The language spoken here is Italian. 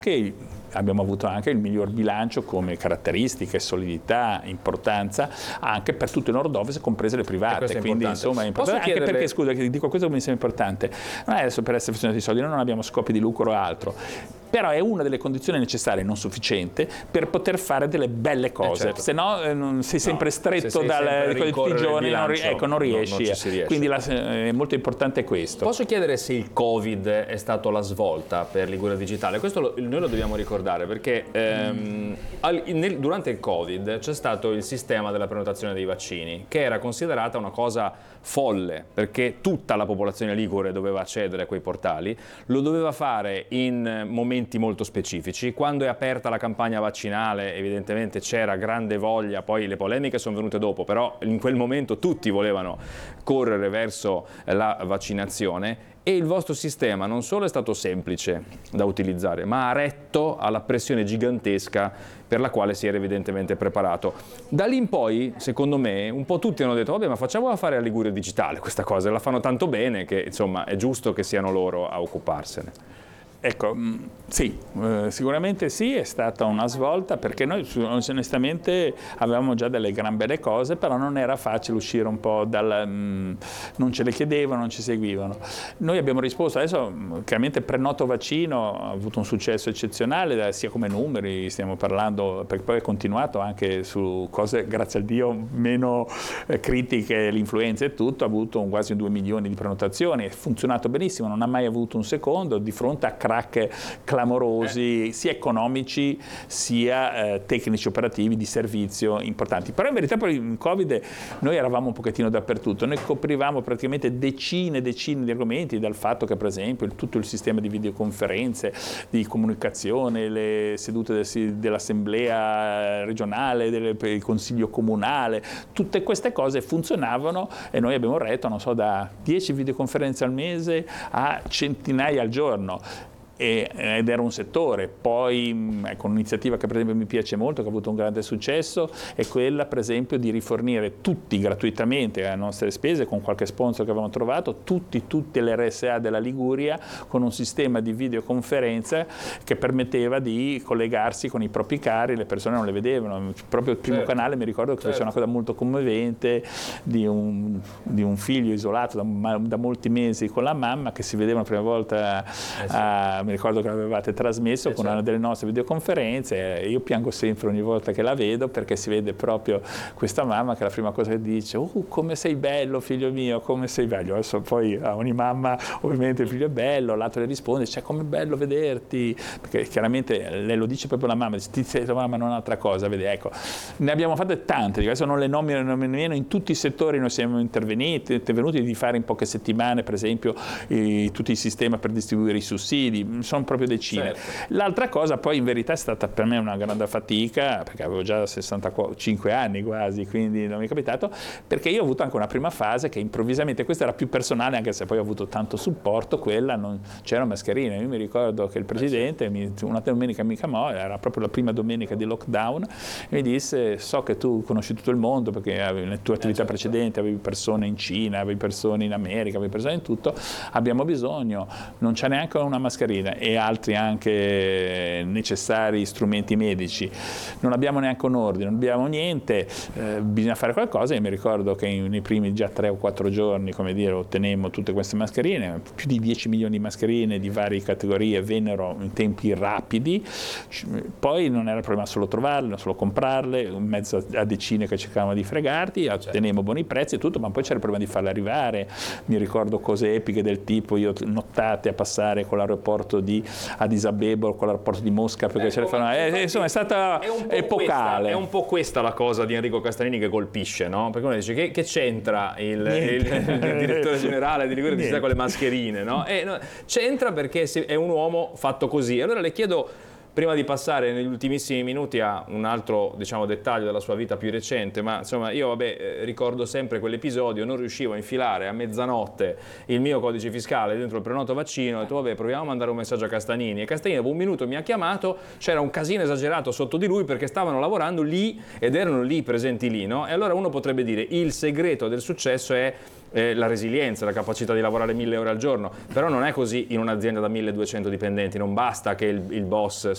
che abbiamo avuto anche il miglior bilancio come caratteristiche, solidità, importanza anche per tutto il nord-ovest, comprese le private. Quindi insomma è importante. Anche perché, scusa, che dico questo che mi sembra importante, non è adesso per essere affezionati ai soldi, noi non abbiamo scopi di lucro o altro, però è una delle condizioni necessarie, non sufficiente, per poter fare delle belle cose, certo. Se no sei sempre stretto di tutti i giorni, non riesci. Non ci si riesce. Quindi è molto importante questo. Posso chiedere se il Covid è stato la svolta per Liguria Digitale? Questo noi lo dobbiamo ricordare perché durante il Covid c'è stato il sistema della prenotazione dei vaccini, che era considerata una cosa folle, perché tutta la popolazione ligure doveva accedere a quei portali, lo doveva fare in momenti molto specifici. Quando è aperta la campagna vaccinale evidentemente c'era grande voglia, poi le polemiche sono venute dopo, però in quel momento tutti volevano correre verso la vaccinazione e il vostro sistema non solo è stato semplice da utilizzare, ma ha retto alla pressione gigantesca per la quale si era evidentemente preparato. Da lì in poi, secondo me, un po' tutti hanno detto vabbè, ma facciamola fare a Liguria Digitale questa cosa, e la fanno tanto bene che insomma è giusto che siano loro a occuparsene. Ecco, sì, sicuramente sì, è stata una svolta perché noi onestamente avevamo già delle gran belle cose, però non era facile uscire un po' non ce le chiedevano, non ci seguivano. Noi abbiamo risposto, adesso chiaramente Prenoto Vaccino ha avuto un successo eccezionale, sia come numeri, stiamo parlando, perché poi è continuato anche su cose, grazie a Dio, meno critiche, l'influenza e tutto, ha avuto quasi 2 milioni di prenotazioni, è funzionato benissimo, non ha mai avuto un secondo di fronte a crack clamorosi, sia economici sia tecnici operativi di servizio importanti. Però in verità poi in Covid noi eravamo un pochettino dappertutto, noi coprivamo praticamente decine e decine di argomenti, dal fatto che per esempio tutto il sistema di videoconferenze, di comunicazione, le sedute dell'assemblea regionale, del consiglio comunale, tutte queste cose funzionavano e noi abbiamo retto, non so, da 10 videoconferenze al mese a centinaia al giorno. Ed era un settore. Poi ecco, un'iniziativa che per esempio mi piace molto, che ha avuto un grande successo, è quella per esempio di rifornire tutti gratuitamente a nostre spese, con qualche sponsor che avevamo trovato, tutte le RSA della Liguria con un sistema di videoconferenza che permetteva di collegarsi con i propri cari, le persone non le vedevano. Proprio il primo canale mi ricordo che fece una cosa molto commovente di un figlio isolato da molti mesi con la mamma, che si vedeva la prima volta mi ricordo che l'avevate trasmesso con una delle nostre videoconferenze, io piango sempre ogni volta che la vedo perché si vede proprio questa mamma che la prima cosa che dice come sei bello figlio mio, come sei bello. Adesso poi a ogni mamma ovviamente il figlio è bello, l'altro le risponde com'è bello vederti, perché chiaramente lei lo dice proprio la mamma, ti sei tua mamma non altra cosa, vedi, ecco. Ne abbiamo fatte tante, adesso non le nomino nemmeno, in tutti i settori noi siamo intervenuti di fare in poche settimane per esempio tutti i sistemi per distribuire i sussidi, sono proprio decine. L'altra cosa poi in verità è stata per me una grande fatica, perché avevo già 65 anni quasi, quindi non mi è capitato, perché io ho avuto anche una prima fase che improvvisamente, questa era più personale anche se poi ho avuto tanto supporto, quella non c'era mascherina. Io mi ricordo che il presidente una domenica mica era proprio la prima domenica di lockdown, e mi disse so che tu conosci tutto il mondo perché nelle tue attività precedenti avevi persone in Cina, avevi persone in America, avevi persone in tutto, abbiamo bisogno, non c'è neanche una mascherina e altri anche necessari strumenti medici, non abbiamo neanche un ordine, non abbiamo niente, bisogna fare qualcosa. E mi ricordo che nei primi già 3 o 4 giorni, come dire, ottenemmo tutte queste mascherine, più di 10 milioni di mascherine di varie categorie vennero in tempi rapidi. Poi non era il problema solo trovarle, solo comprarle, in mezzo a decine che cercavamo di fregarti, ottenemmo buoni prezzi e tutto, ma poi c'era il problema di farle arrivare. Mi ricordo cose epiche del tipo io nottate a passare con l'aeroporto di Addis Abeba o con l'aeroporto di Mosca perché ce le fanno, insomma è stata epocale. È un po' questa la cosa di Enrico Castanini che colpisce, no? Perché uno dice che c'entra il direttore generale di Liguria Digitale con le mascherine, no? C'entra perché è un uomo fatto così. Allora le chiedo, prima di passare negli ultimissimi minuti a un altro, diciamo, dettaglio della sua vita più recente, ma insomma io ricordo sempre quell'episodio, non riuscivo a infilare a mezzanotte il mio codice fiscale dentro il Prenoto Vaccino, ho detto proviamo a mandare un messaggio a Castanini, e Castanini dopo un minuto mi ha chiamato, c'era un casino esagerato sotto di lui perché stavano lavorando lì ed erano lì presenti lì, no? E allora uno potrebbe dire il segreto del successo è la resilienza, la capacità di lavorare 1000 ore al giorno, però non è così in un'azienda da 1200 dipendenti, non basta che il boss